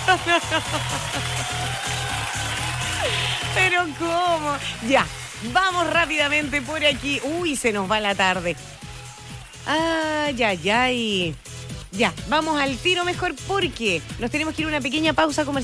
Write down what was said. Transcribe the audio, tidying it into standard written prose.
Pero ¿cómo? Ya, vamos rápidamente por aquí. Uy, se nos va la tarde. Ay, ay, ay. Ya, vamos al tiro mejor porque nos tenemos que ir a una pequeña pausa comercial.